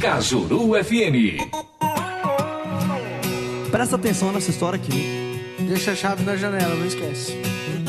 Cajuru FM. Presta atenção nessa história aqui. Deixa a chave na janela, não esquece.